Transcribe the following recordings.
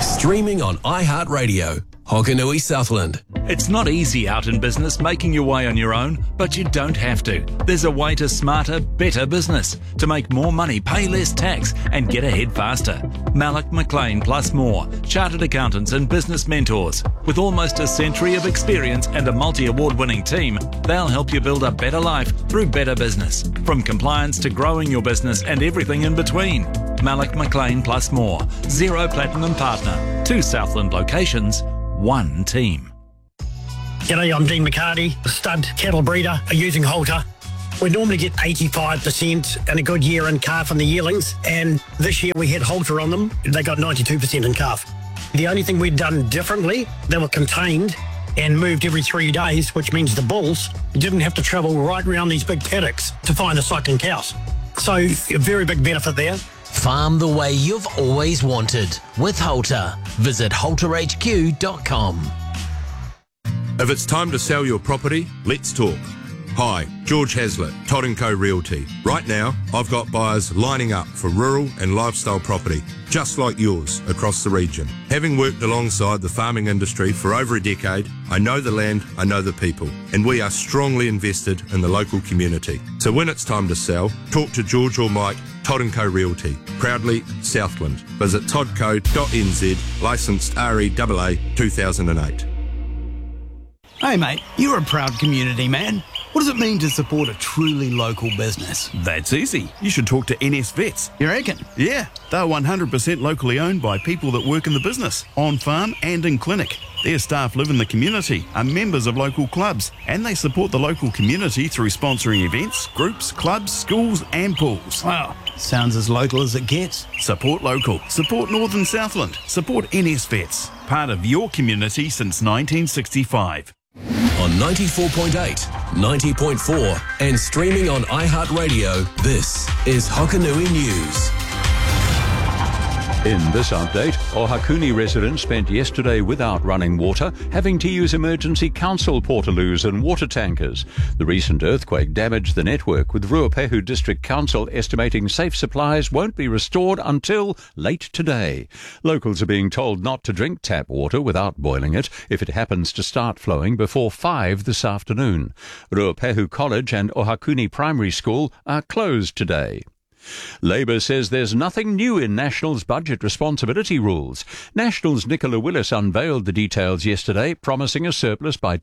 Streaming on iHeartRadio. Hokanui Southland. It's not easy out in business making your way on your own, but you don't have to. There's a way to smarter, better business, to make more money, pay less tax and get ahead faster. Malloch McLean plus more, chartered accountants and business mentors. With almost a century of experience and a multi-award winning team, they'll help you build a better life through better business. From compliance to growing your business and everything in between. Malloch McLean plus more, Zero Platinum Partner, 2 Southland locations, 1 team. G'day, I'm Dean McCarty, a stud cattle breeder using Halter. We normally get 85% in a good year in calf and the yearlings, and this year we had Halter on them. They got 92% in calf. The only thing we'd done differently, they were contained and moved every 3 days, which means the bulls didn't have to travel right around these big paddocks to find the cycling cows. So a very big benefit there. Farm the way you've always wanted with Halter. Visit halterhq.com. If it's time to sell your property, let's talk. Hi, George Hazlitt, Todd & Co Realty. Right now, I've got buyers lining up for rural and lifestyle property, just like yours, across the region. Having worked alongside the farming industry for over a decade, I know the land, I know the people, and we are strongly invested in the local community. So when it's time to sell, talk to George or Mike, Todd & Co Realty. Proudly Southland. Visit toddco.nz, licensed REAA 2008. Hey mate, you're a proud community man. What does it mean to support a truly local business? That's easy. You should talk to NS Vets. You reckon? Yeah, they're 100% locally owned by people that work in the business, on farm and in clinic. Their staff live in the community, are members of local clubs, and they support the local community through sponsoring events, groups, clubs, schools and pools. Wow, sounds as local as it gets. Support local. Support Northern Southland. Support NS Vets. Part of your community since 1965. On 94.8, 90.4 and streaming on iHeartRadio, this is Hokanui News. In this update, Ohakuni residents spent yesterday without running water, having to use emergency council portaloos and water tankers. The recent earthquake damaged the network, with Ruapehu District Council estimating safe supplies won't be restored until late today. Locals are being told not to drink tap water without boiling it if it happens to start flowing before 5 this afternoon. Ruapehu College and Ohakuni Primary School are closed today. Labor says there's nothing new in National's budget responsibility rules. National's Nicola Willis unveiled the details yesterday, promising a surplus by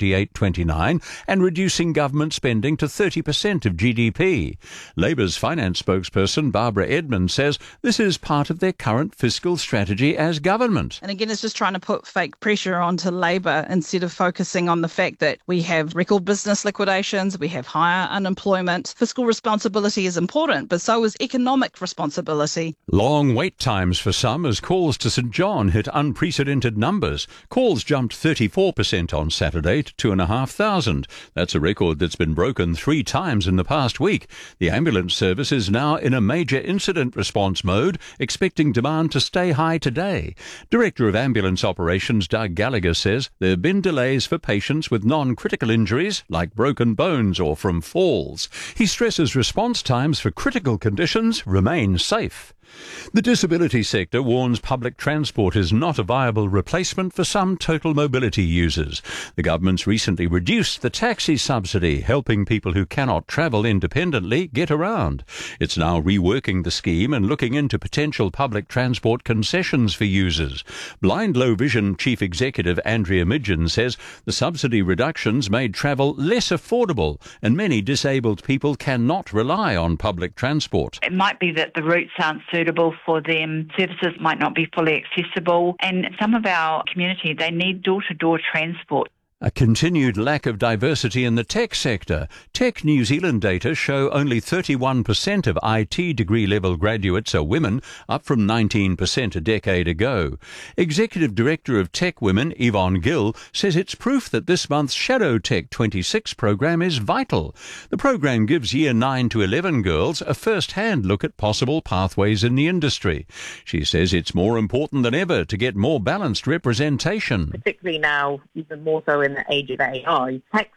2028-29 and reducing government spending to 30% of GDP. Labor's finance spokesperson Barbara Edmonds says this is part of their current fiscal strategy as government. And again, it's just trying to put fake pressure onto Labor instead of focusing on the fact that we have record business liquidations, we have higher unemployment. Fiscal responsibility is important, but so is economic responsibility. Long wait times for some as calls to St John hit unprecedented numbers. Calls jumped 34% on Saturday to 2,500. That's a record that's been broken 3 times in the past week. The ambulance service is now in a major incident response mode, expecting demand to stay high today. Director of Ambulance Operations Doug Gallagher says there have been delays for patients with non-critical injuries like broken bones or from falls. He stresses response times for critical conditions remain safe. The disability sector warns public transport is not a viable replacement for some total mobility users. The government's recently reduced the taxi subsidy, helping people who cannot travel independently get around. It's now reworking the scheme and looking into potential public transport concessions for users. Blind Low Vision Chief Executive Andrea Midgen says the subsidy reductions made travel less affordable and many disabled people cannot rely on public transport. It might be that the routes aren't suitable for them, services might not be fully accessible, and some of our community, they need door-to-door transport. A continued lack of diversity in the tech sector. Tech New Zealand data show only 31% of IT degree-level graduates are women, up from 19% a decade ago. Executive Director of Tech Women, Yvonne Gill, says it's proof that this month's Shadow Tech 26 program is vital. The program gives Year 9 to 11 girls a first-hand look at possible pathways in the industry. She says it's more important than ever to get more balanced representation. Particularly now, even more so in the age of AI, tech's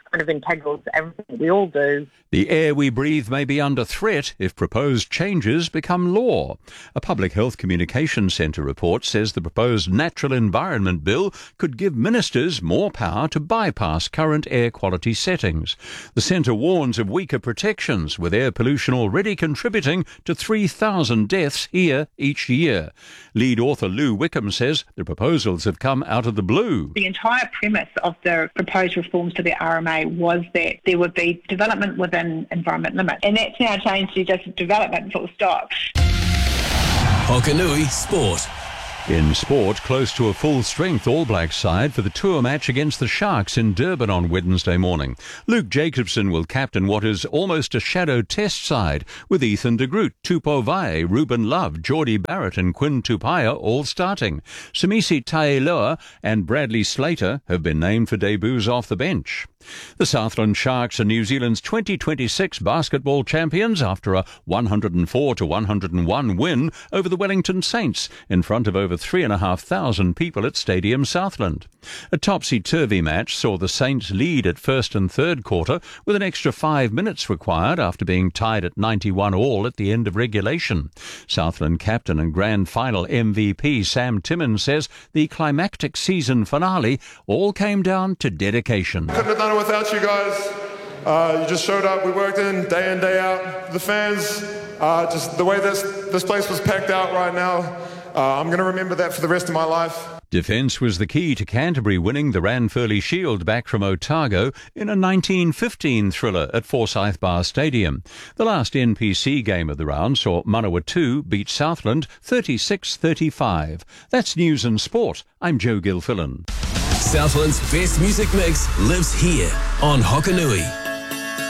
kind of integral to everything we all do. The air we breathe may be under threat if proposed changes become law. A Public Health Communications Centre report says the proposed Natural Environment Bill could give ministers more power to bypass current air quality settings. The centre warns of weaker protections, with air pollution already contributing to 3,000 deaths here each year. Lead author Lou Wickham says the proposals have come out of the blue. The entire premise of the proposed reforms to the RMA was that there would be development within environment limits, and that's now changed to just development full stop. Hokanui Sport. In sport, close to a full-strength All Blacks side for the tour match against the Sharks in Durban on Wednesday morning. Luke Jacobson will captain what is almost a shadow test side, with Ethan de Groot, Tupou Vaa'i, Ruben Love, Geordie Barrett and Quinn Tupaia all starting. Samisi Taeloa and Bradley Slater have been named for debuts off the bench. The Southland Sharks are New Zealand's 2026 basketball champions after a 104-101 win over the Wellington Saints in front of over 3,500 people at Stadium Southland. A topsy-turvy match saw the Saints lead at first and third quarter with an extra 5 minutes required after being tied at 91 all at the end of regulation. Southland captain and grand final MVP Sam Timmins says the climactic season finale all came down to dedication. Couldn't have done it without you guys. You just showed up. We worked in day out. The fans, just the way this place was packed out right now, I'm going to remember that for the rest of my life. Defence was the key to Canterbury winning the Ranfurly Shield back from Otago in a 1915 thriller at Forsyth Bar Stadium. The last NPC game of the round saw Manawatu beat Southland 36-35. That's News and Sport. I'm Joe Gilfillan. Southland's best music mix lives here on Hokanui.